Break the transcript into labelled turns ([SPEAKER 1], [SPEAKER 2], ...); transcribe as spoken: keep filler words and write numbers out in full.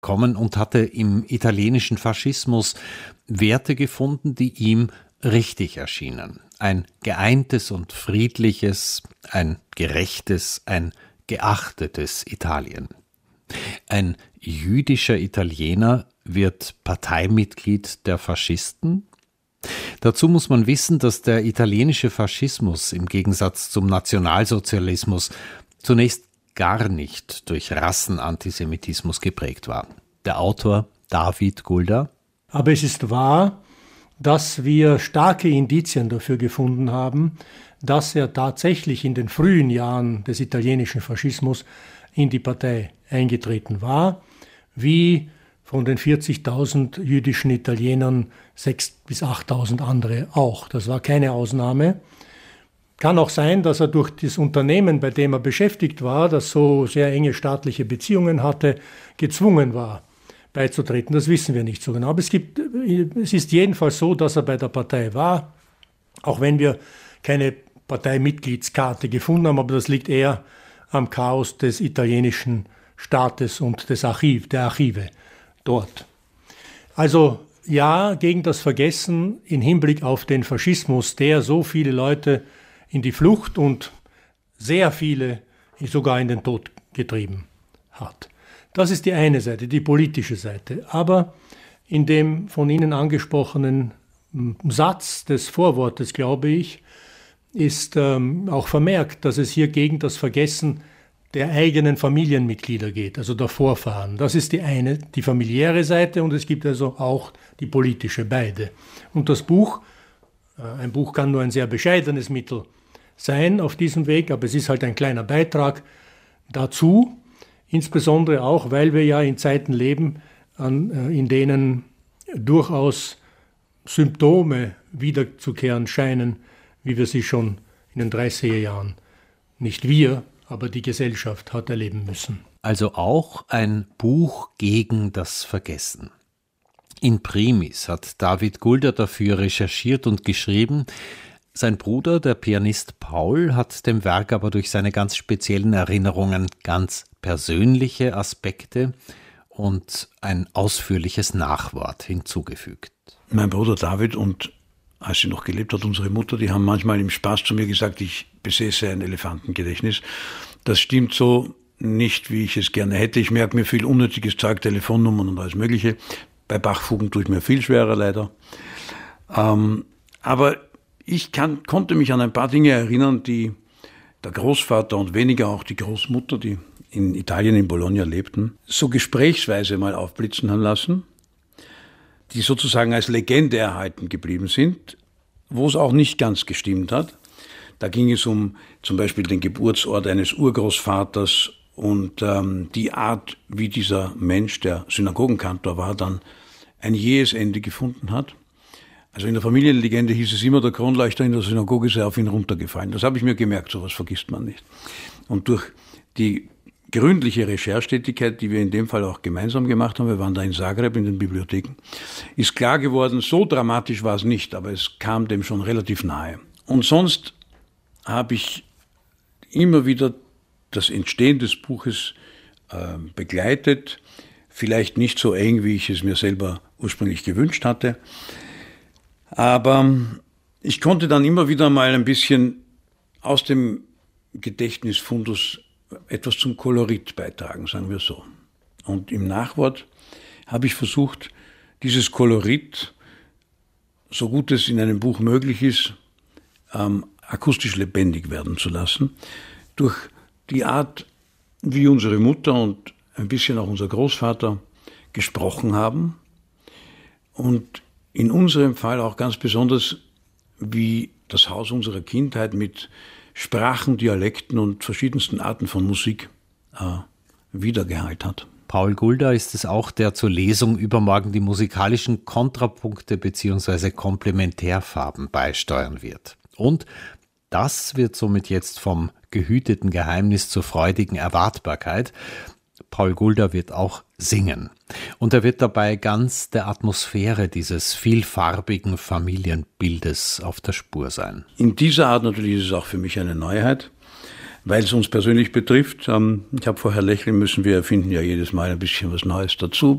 [SPEAKER 1] kommen und hatte im italienischen Faschismus Werte gefunden, die ihm richtig erschienen. Ein geeintes und friedliches, ein gerechtes, ein geachtetes Italien. Ein jüdischer Italiener wird Parteimitglied der Faschisten? Dazu muss man wissen, dass der italienische Faschismus im Gegensatz zum Nationalsozialismus zunächst gar nicht durch Rassenantisemitismus geprägt war. Der Autor David Gulda.
[SPEAKER 2] Aber es ist wahr, dass wir starke Indizien dafür gefunden haben, dass er tatsächlich in den frühen Jahren des italienischen Faschismus in die Partei eingetreten war, wie von den vierzigtausend jüdischen Italienern sechstausend bis achttausend andere auch. Das war keine Ausnahme. Kann auch sein, dass er durch das Unternehmen, bei dem er beschäftigt war, das so sehr enge staatliche Beziehungen hatte, gezwungen war, beizutreten. Das wissen wir nicht so genau. Aber es gibt, es ist jedenfalls so, dass er bei der Partei war, auch wenn wir keine Parteimitgliedskarte gefunden haben, aber das liegt eher am Chaos des italienischen Staates und des Archiv, der Archive dort. Also ja, gegen das Vergessen im Hinblick auf den Faschismus, der so viele Leute in die Flucht und sehr viele sogar in den Tod getrieben hat. Das ist die eine Seite, die politische Seite. Aber in dem von Ihnen angesprochenen Satz des Vorwortes, glaube ich, ist ähm, auch vermerkt, dass es hier gegen das Vergessen der eigenen Familienmitglieder geht, also der Vorfahren. Das ist die eine, die familiäre Seite, und es gibt also auch die politische, beide. Und das Buch, äh, ein Buch kann nur ein sehr bescheidenes Mittel sein auf diesem Weg, aber es ist halt ein kleiner Beitrag dazu, insbesondere auch, weil wir ja in Zeiten leben, an, äh, in denen durchaus Symptome wiederzukehren scheinen, wie wir sie schon in den dreißiger Jahren, nicht wir, aber die Gesellschaft hat erleben müssen.
[SPEAKER 1] Also auch ein Buch gegen das Vergessen. In Primis hat David Gulda dafür recherchiert und geschrieben. Sein Bruder, der Pianist Paul, hat dem Werk aber durch seine ganz speziellen Erinnerungen ganz persönliche Aspekte und ein ausführliches Nachwort hinzugefügt.
[SPEAKER 3] Mein Bruder David und, als sie noch gelebt hat, unsere Mutter, die haben manchmal im Spaß zu mir gesagt, ich besäße ein Elefantengedächtnis. Das stimmt so nicht, wie ich es gerne hätte. Ich merke mir viel unnötiges Zeug, Telefonnummern und alles Mögliche. Bei Bachfugen tue ich mir viel schwerer, leider. Ähm, aber ich kann, konnte mich an ein paar Dinge erinnern, die der Großvater und weniger auch die Großmutter, die in Italien, in Bologna lebten, so gesprächsweise mal aufblitzen haben lassen, die sozusagen als Legende erhalten geblieben sind, wo es auch nicht ganz gestimmt hat. Da ging es um zum Beispiel den Geburtsort eines Urgroßvaters und ähm, die Art, wie dieser Mensch, der Synagogenkantor war, dann ein jähes Ende gefunden hat. Also in der Familienlegende hieß es immer, der Kronleuchter in der Synagoge sei auf ihn runtergefallen. Das habe ich mir gemerkt, sowas vergisst man nicht. Und durch die gründliche Recherchetätigkeit, die wir in dem Fall auch gemeinsam gemacht haben, wir waren da in Zagreb in den Bibliotheken, ist klar geworden, so dramatisch war es nicht, aber es kam dem schon relativ nahe. Und sonst habe ich immer wieder das Entstehen des Buches äh, begleitet, vielleicht nicht so eng, wie ich es mir selber ursprünglich gewünscht hatte, aber ich konnte dann immer wieder mal ein bisschen aus dem Gedächtnisfundus etwas zum Kolorit beitragen, sagen wir so. Und im Nachwort habe ich versucht, dieses Kolorit, so gut es in einem Buch möglich ist, ähm, akustisch lebendig werden zu lassen, durch die Art, wie unsere Mutter und ein bisschen auch unser Großvater gesprochen haben und in unserem Fall auch ganz besonders, wie das Haus unserer Kindheit mit Sprachen, Dialekten und verschiedensten Arten von Musik äh, wiedergeheilt hat.
[SPEAKER 1] Paul Gulda ist es auch, der zur Lesung übermorgen die musikalischen Kontrapunkte bzw. Komplementärfarben beisteuern wird. Und das wird somit jetzt vom gehüteten Geheimnis zur freudigen Erwartbarkeit. Paul Gulda wird auch singen. Und er wird dabei ganz der Atmosphäre dieses vielfarbigen Familienbildes auf der Spur sein.
[SPEAKER 3] In dieser Art natürlich ist es auch für mich eine Neuheit, weil es uns persönlich betrifft. Ich habe vorher lächeln müssen, wir erfinden ja jedes Mal ein bisschen was Neues dazu.